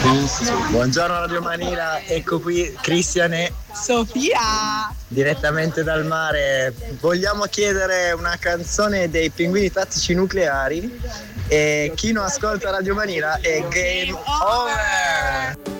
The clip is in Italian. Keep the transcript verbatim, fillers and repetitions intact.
Buongiorno Radio Manila, ecco qui Cristian e Sofia, direttamente dal mare. Vogliamo chiedere una canzone dei Pinguini Tattici Nucleari e chi non ascolta Radio Manila è Game Over!